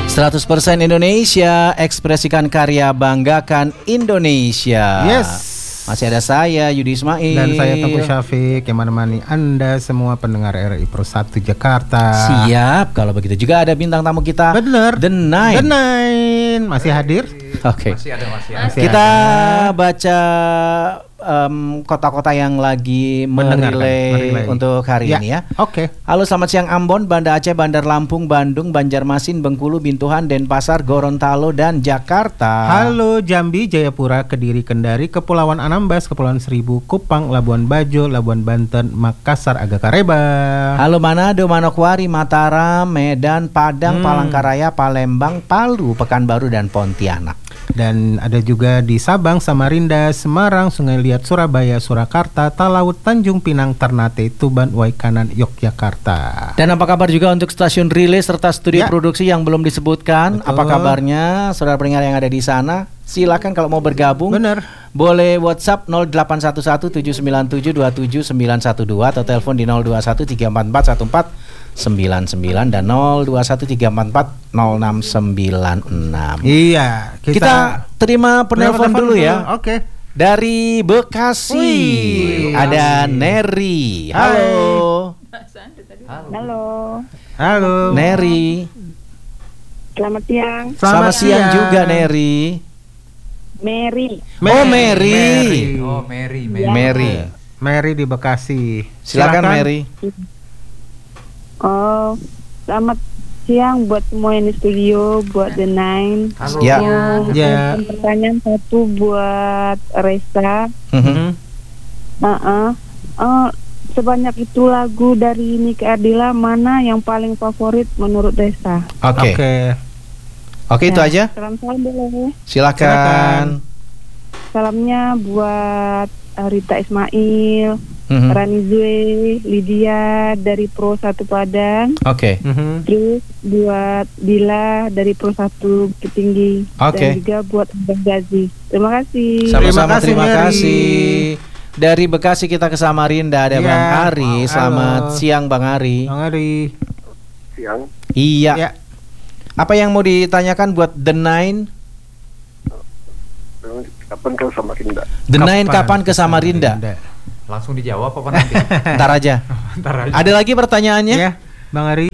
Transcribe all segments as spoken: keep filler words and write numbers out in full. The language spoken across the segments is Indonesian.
seratus persen Indonesia, ekspresikan karya, banggakan Indonesia. Yes. Masih ada saya Yudi Ismail dan saya Tengku Syafiq yang menemani Anda semua pendengar R I Pro satu Jakarta. Siap. Kalau begitu juga ada bintang tamu kita. Bener. The Nine. The Nine masih hadir. Oke. Okay. Masih ada masih ada. Masih Kita ada. baca um, kota-kota yang lagi Mendengarkan, merilai merilai. untuk hari Ya. ini ya. Oke. Halo, selamat siang Ambon, Banda Aceh, Bandar Lampung, Bandung, Banjarmasin, Bengkulu, Bintuhan, Denpasar, Gorontalo, dan Jakarta. Halo Jambi, Jayapura, Kediri, Kendari, Kepulauan Anambas, Kepulauan Seribu, Kupang, Labuan Bajo, Labuan Banten, Makassar, Agakareba. Halo Manado, Manokwari, Mataram, Medan, Padang, Hmm. Palangkaraya, Palembang, Palu, Pekanbaru, dan Pontianak. Dan ada juga di Sabang, Samarinda, Semarang, Sungai Liat, Surabaya, Surakarta, Talaut, Tanjung Pinang, Ternate, Tuban, Waikanan, Yogyakarta. Dan apa kabar juga untuk stasiun relay serta studio Ya. produksi yang belum disebutkan? Betul. Apa kabarnya saudara pendengar yang ada di sana? Silakan kalau mau bergabung. Bener. Boleh WhatsApp nol delapan satu satu tujuh sembilan tujuh dua tujuh sembilan satu dua atau telepon di nol dua satu tiga empat empat satu empat sembilan sembilan dan nol dua satu tiga empat empat nol enam sembilan enam. Iya, kita, Kita terima penelpon dulu ya. Oke. Dari Bekasi Wih. ada Neri. Hai. Halo. Halo, Halo. Neri. selamat siang. Selamat, siang juga Neri. Mary. Oh, Mary. Oh, Mary, Mary. Ya. Mary. Mary di Bekasi. Silakan Mary. Oh, selamat siang buat semua yang di studio, buat The Nine. Halo. Ya. Yang Ya. pertanyaan satu buat Reza. Mhm. Nah, uh, sebanyak itu lagu dari Nike Ardila, mana yang paling favorit menurut Reza? Oke. Oke. Oke, itu Ya, aja. Salam-salam boleh. Silakan. Salamnya buat uh, Rita Ismail, Mhm. Rani Zue, Lydia dari Pro satu Padang. Oke. Mhm. Terus buat Dila dari Pro satu Bukit Tinggi. Oke. Dan juga buat Abang Gazi. Terima kasih. Sama-sama, kasih, terima Mary. kasih. Dari Bekasi kita ke Samarinda ada Ya. Bang Ari. Halo. Selamat siang Bang Ari. Bang Ari. Siang. Iya. Ya. Apa yang mau ditanyakan buat The Nine? Kapan kau sama Kinda? The Nine kapan ke Samarinda? Langsung dijawab apa nanti? Ntar aja. Ntar aja. Ada lagi pertanyaannya? Ya, Bang Ari.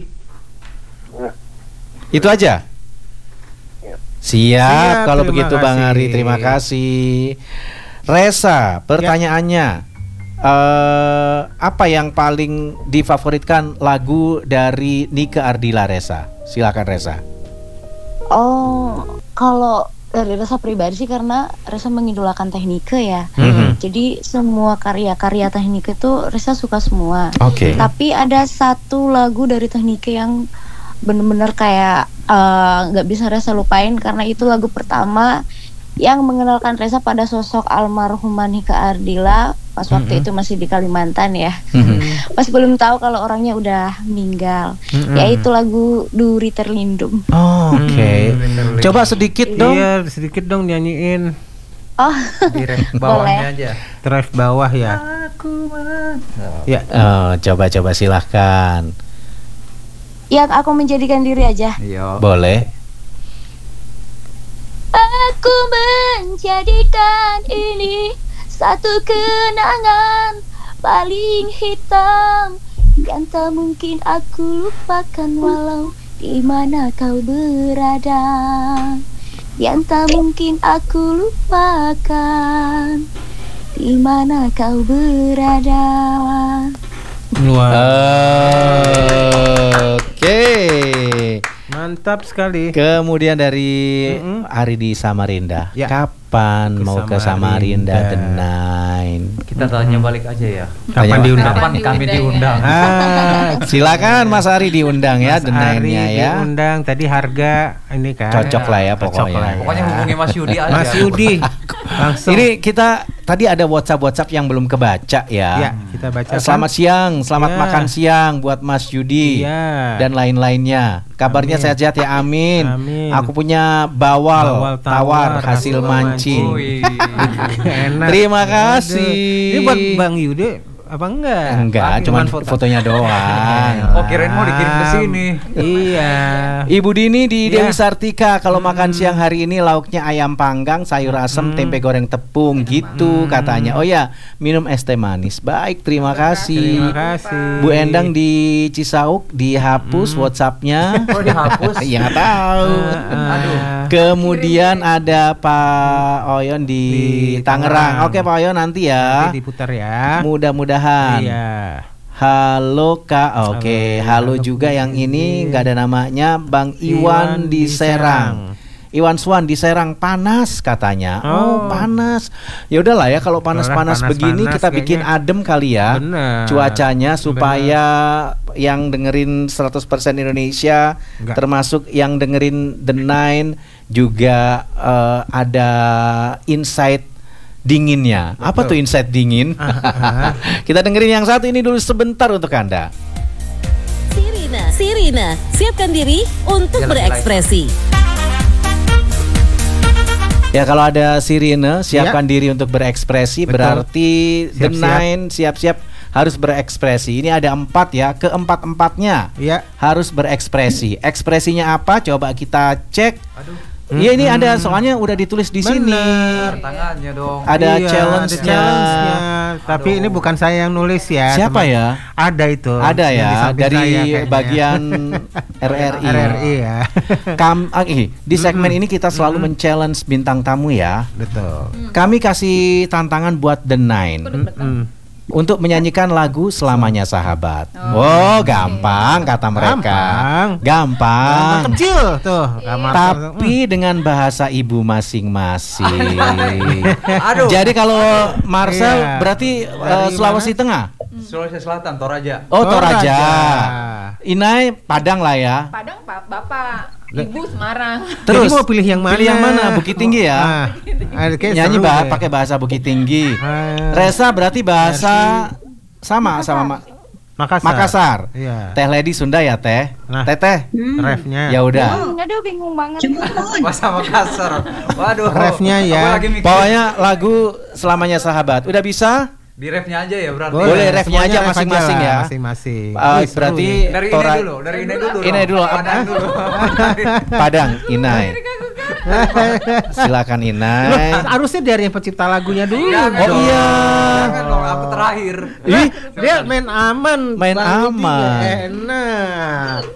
Itu aja. Siap, Siap, kalau terima begitu Bang kasih. Ari, terima kasih. Reza, pertanyaannya, eh, apa yang paling difavoritkan lagu dari Nike Ardila, Reza? Silakan Reza. Oh, kalau dari Resa pribadi sih karena Resa mengidolakan Teknike ya. Mhm. Jadi semua karya-karya Teknike itu Resa suka semua. Oke. Tapi ada satu lagu dari Teknike yang bener-bener kayak eh, nggak bisa Resa lupain karena itu lagu pertama yang mengenalkan Resa pada sosok almarhumah Nike Ardila pas waktu Mhm. itu masih di Kalimantan ya. Mhm. Masih belum tahu kalau orangnya udah meninggal. Mhm. Yaitu lagu Duri Terlindung. Oh, Oke. Hmm. Coba sedikit dong. Iya, sedikit dong nyanyiin. Oh, Di ref bawahnya aja. Drive bawah ya. Aku mah. Ya. Oh, coba-coba silahkan. ya aku menjadikan diri aja. Iya. Boleh. Aku menjadikan ini satu kenangan paling hitam yang tak mungkin aku lupakan walau di mana kau berada. Yang tak mungkin aku lupakan di mana kau berada. Luar. Oke. Mantap sekali. Kemudian dari Mm-mm. Ari di Samarinda. Ya. Kapan Ke mau ke Samarinda. Samarinda The Nine? Kita tanya balik aja ya. Kapan Tanya- diundang? Kapan kami diundang? Ah, Silakan Mas Ari diundang ya Mas The Ari Nine-nya ya. diundang tadi harga ini kan. Cocok lah ya Cocok pokoknya. lah ya. Pokoknya hubungi Mas Yudi aja. Mas Yudi. Langsung. Ini kita tadi ada WhatsApp-WhatsApp yang belum kebaca ya. Ya, kita baca. Selamat siang, selamat Ya. makan siang buat Mas Yudi Iya. dan lain-lainnya. Kabarnya Amin. sehat-sehat ya, amin. Amin. Aku punya bawal, Bawal tawar, tawar, hasil hasil mancing. Wih. Enak. Terima kasih. Ini buat Bang Yude apa enggak? Enggak, Ah, cuman cuman foto. fotonya doang. Oh, kirain mau dikirim ke sini. Iya. Ibu Dini di Iya. Dewi Sartika, kalau makan siang hari ini lauknya ayam panggang, sayur asem, tempe goreng tepung gitu katanya. Oh ya, minum es teh manis. Baik, terima kasih. Terima kasih. Bu Endang di Cisauk dihapus WhatsApp-nya. Oh, dihapus. Ya nggak tahu. Aduh. Kemudian ada Pak Oyon di, Di Tangerang. Tangerang. Oke Pak Oyon nanti ya. Nanti diputar ya. Mudah-mudahan. Iya. Halo Kak, oke. Halo, Halo, juga Bu yang Putri. ini nggak ada namanya, Bang Iwan, di Serang. Iwan Swan di Serang, panas katanya. Oh, Oh. panas. Ya udahlah ya, kalau panas-panas Panas-panas begini kita bikin kayaknya. adem kali ya. Bener. Cuacanya supaya yang dengerin seratus persen Indonesia, Enggak. termasuk yang dengerin The Nine juga eh, ada insight dinginnya. Apa tuh insight dingin? Kita dengerin yang satu ini dulu sebentar untuk Anda. Sirina, Sirina, siapkan diri untuk Jalan berekspresi. Ya kalau ada sirine, siapkan diri untuk berekspresi. Betul. Berarti The Siap-siap. Nine siap-siap harus berekspresi. Ini ada empat ya, keempat-empatnya Iya. harus berekspresi. Ekspresinya apa? Coba kita cek. Aduh, Iya ini ada, soalnya udah ditulis di sini. Bener. tangannya dong. Ada Iya, challenge-nya. ada challenge-nya. Tapi Aduh. ini bukan saya yang nulis ya. Siapa teman. ya? Ada itu. Ada yang di ya samping dari saya kayaknya. bagian R R I. R R I ya. Kam, ah, ih, di segmen ini kita selalu men-challenge bintang tamu ya. Betul. Kami kasih tantangan buat The Nine Mm-mm. untuk menyanyikan lagu Selamanya Sahabat. Oh, gampang kata mereka. Gampang. Gampang. Gampang kecil tuh. kamar- Tapi dengan bahasa ibu masing-masing. Aduh. Jadi kalau Marcel Iya. berarti Dari eh, Sulawesi mana? Tengah. Sulawesi Selatan, Toraja. Oh, Toraja. Toraja. Inai Padang lah ya. Padang Pak, Bapak, Ibu Semarang. Terus Jadi mau pilih yang mana? Pilih yang mana? Bukit Tinggi ya. Ah, ah, kayak Nyanyi seru bah deh. pakai bahasa Bukit Tinggi. Ah, Resa berarti bahasa sama sama Ma- Makassar. Makassar. Iya. Teh Lady Sunda ya Teh. Nah. Teteh. Refnya. Ya udah. Aduh bingung banget. Bahasa Makassar. Waduh. Refnya ya. Aku lagi mikir. Pokoknya lagu Selamanya Sahabat. Udah bisa? Di refnya aja ya berarti. Boleh, refnya semuanya aja ref masing-masing lah, ya. Masing-masing. Uh, Wih, seru berarti nih. Dari Tora- ini dulu, dari ini dulu. Ini dong. dulu. Padang dulu. Padang, Inai. Silakan Inai. Loh, harusnya dari yang pencipta lagunya dulu. Jangan Oh dong. iya. Jangan dong, aku terakhir. Ih, Dia main aman. Main Bang Didi aman. ya, enak.